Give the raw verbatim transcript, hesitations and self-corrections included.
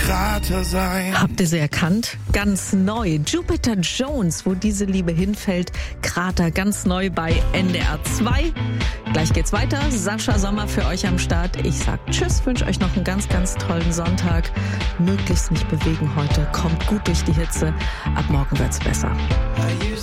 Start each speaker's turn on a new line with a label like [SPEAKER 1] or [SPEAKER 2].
[SPEAKER 1] Krater sein.
[SPEAKER 2] Habt ihr sie erkannt? Ganz neu. Jupiter Jones, wo diese Liebe hinfällt. Krater, ganz neu bei N D R zwei. Gleich geht's weiter. Sascha Sommer für euch am Start. Ich sag Tschüss, wünsche euch noch einen ganz, ganz tollen Sonntag. Möglichst nicht bewegen heute. Kommt gut durch die Hitze. Ab morgen wird's besser.